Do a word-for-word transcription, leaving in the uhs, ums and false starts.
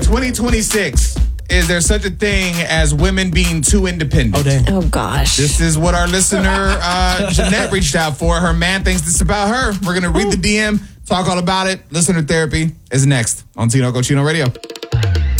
twenty twenty-six, is there such a thing as women being too independent? Oh, damn. Oh, gosh. This is what our listener, uh, Jeanette, reached out for. Her man thinks this about her. We're going to read the D M, talk all about it. Listener therapy is next on Tino Cochino Radio.